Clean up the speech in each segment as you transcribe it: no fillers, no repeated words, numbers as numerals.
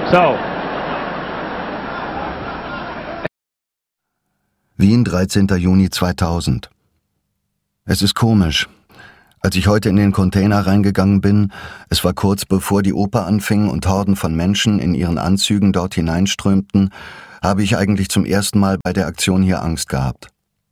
So. Wien, 13. Juni 2000. Es ist komisch. Als ich heute in den Container reingegangen bin, es war kurz bevor die Oper anfing und Horden von Menschen in ihren Anzügen dort hineinströmten, habe ich eigentlich zum ersten Mal bei der Aktion hier Angst gehabt.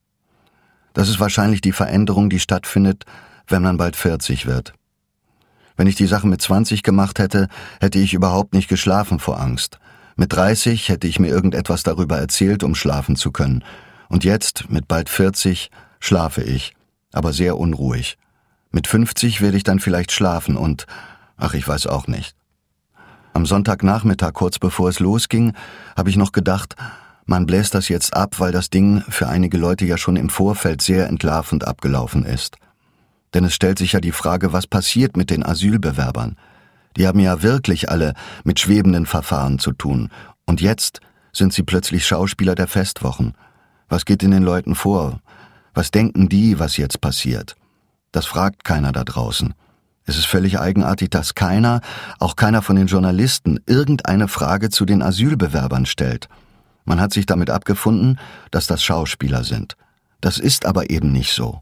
Das ist wahrscheinlich die Veränderung, die stattfindet, wenn man bald 40 wird. Wenn ich die Sache mit 20 gemacht hätte, hätte ich überhaupt nicht geschlafen vor Angst. Mit 30 hätte ich mir irgendetwas darüber erzählt, um schlafen zu können. Und jetzt, mit bald 40, schlafe ich, aber sehr unruhig. Mit 50 werde ich dann vielleicht schlafen und, ich weiß auch nicht. Am Sonntagnachmittag, kurz bevor es losging, habe ich noch gedacht, man bläst das jetzt ab, weil das Ding für einige Leute ja schon im Vorfeld sehr entlarvend abgelaufen ist. Denn es stellt sich ja die Frage, was passiert mit den Asylbewerbern? Die haben ja wirklich alle mit schwebenden Verfahren zu tun. Und jetzt sind sie plötzlich Schauspieler der Festwochen. Was geht in den Leuten vor? Was denken die, was jetzt passiert? Das fragt keiner da draußen. Es ist völlig eigenartig, dass keiner, auch keiner von den Journalisten, irgendeine Frage zu den Asylbewerbern stellt. Man hat sich damit abgefunden, dass das Schauspieler sind. Das ist aber eben nicht so.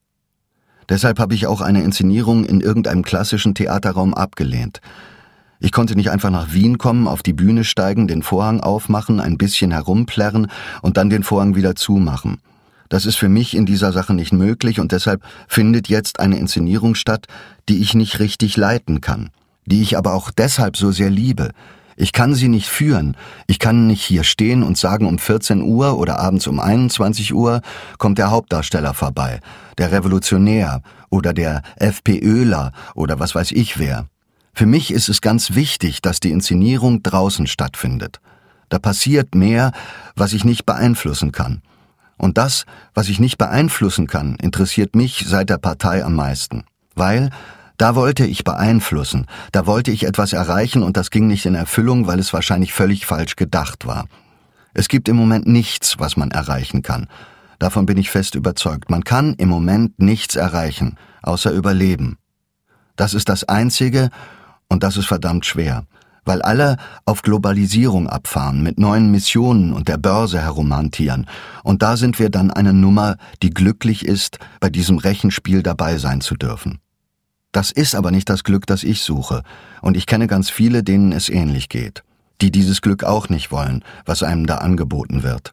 Deshalb habe ich auch eine Inszenierung in irgendeinem klassischen Theaterraum abgelehnt. Ich konnte nicht einfach nach Wien kommen, auf die Bühne steigen, den Vorhang aufmachen, ein bisschen herumplärren und dann den Vorhang wieder zumachen. Das ist für mich in dieser Sache nicht möglich und deshalb findet jetzt eine Inszenierung statt, die ich nicht richtig leiten kann, die ich aber auch deshalb so sehr liebe. Ich kann sie nicht führen. Ich kann nicht hier stehen und sagen, um 14 Uhr oder abends um 21 Uhr kommt der Hauptdarsteller vorbei, der Revolutionär oder der FPÖler oder was weiß ich wer. Für mich ist es ganz wichtig, dass die Inszenierung draußen stattfindet. Da passiert mehr, was ich nicht beeinflussen kann. Und das, was ich nicht beeinflussen kann, interessiert mich seit der Partei am meisten. Weil da wollte ich beeinflussen, da wollte ich etwas erreichen und das ging nicht in Erfüllung, weil es wahrscheinlich völlig falsch gedacht war. Es gibt im Moment nichts, was man erreichen kann. Davon bin ich fest überzeugt. Man kann im Moment nichts erreichen, außer überleben. Das ist das Einzige und das ist verdammt schwer, weil alle auf Globalisierung abfahren, mit neuen Missionen und der Börse herumhantieren. Und da sind wir dann eine Nummer, die glücklich ist, bei diesem Rechenspiel dabei sein zu dürfen. Das ist aber nicht das Glück, das ich suche. Und ich kenne ganz viele, denen es ähnlich geht, die dieses Glück auch nicht wollen, was einem da angeboten wird.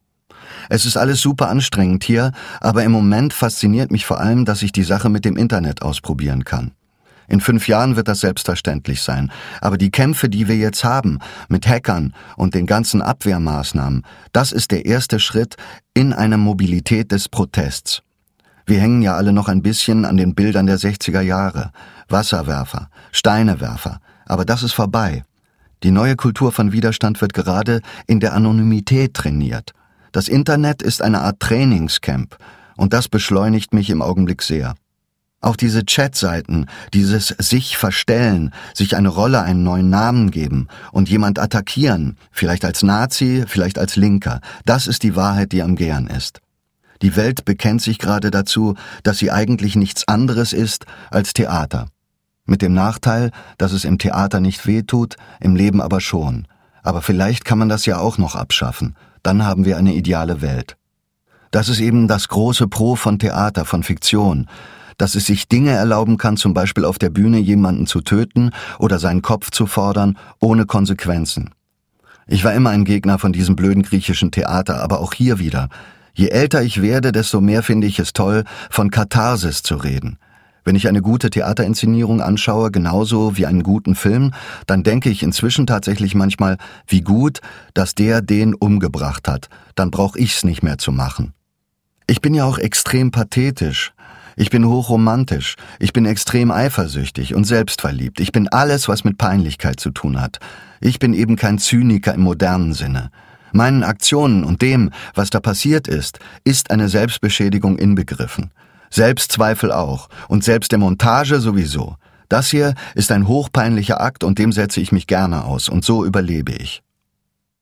Es ist alles super anstrengend hier, aber im Moment fasziniert mich vor allem, dass ich die Sache mit dem Internet ausprobieren kann. In 5 Jahren wird das selbstverständlich sein. Aber die Kämpfe, die wir jetzt haben, mit Hackern und den ganzen Abwehrmaßnahmen, das ist der erste Schritt in eine Mobilität des Protests. Wir hängen ja alle noch ein bisschen an den Bildern der 60er Jahre. Wasserwerfer, Steinewerfer. Aber das ist vorbei. Die neue Kultur von Widerstand wird gerade in der Anonymität trainiert. Das Internet ist eine Art Trainingscamp. Und das beschleunigt mich im Augenblick sehr. Auch diese Chatseiten, dieses sich verstellen, sich eine Rolle, einen neuen Namen geben und jemand attackieren, vielleicht als Nazi, vielleicht als Linker, das ist die Wahrheit, die am Gären ist. Die Welt bekennt sich gerade dazu, dass sie eigentlich nichts anderes ist als Theater. Mit dem Nachteil, dass es im Theater nicht wehtut, im Leben aber schon. Aber vielleicht kann man das ja auch noch abschaffen. Dann haben wir eine ideale Welt. Das ist eben das große Pro von Theater, von Fiktion, dass es sich Dinge erlauben kann, zum Beispiel auf der Bühne jemanden zu töten oder seinen Kopf zu fordern, ohne Konsequenzen. Ich war immer ein Gegner von diesem blöden griechischen Theater, aber auch hier wieder. Je älter ich werde, desto mehr finde ich es toll, von Katharsis zu reden. Wenn ich eine gute Theaterinszenierung anschaue, genauso wie einen guten Film, dann denke ich inzwischen tatsächlich manchmal, wie gut, dass der den umgebracht hat. Dann brauche ich's nicht mehr zu machen. Ich bin ja auch extrem pathetisch. Ich bin hochromantisch, ich bin extrem eifersüchtig und selbstverliebt. Ich bin alles, was mit Peinlichkeit zu tun hat. Ich bin eben kein Zyniker im modernen Sinne. Meinen Aktionen und dem, was da passiert ist eine Selbstbeschädigung inbegriffen. Selbstzweifel auch und selbst der Montage sowieso. Das hier ist ein hochpeinlicher Akt und dem setze ich mich gerne aus und so überlebe ich.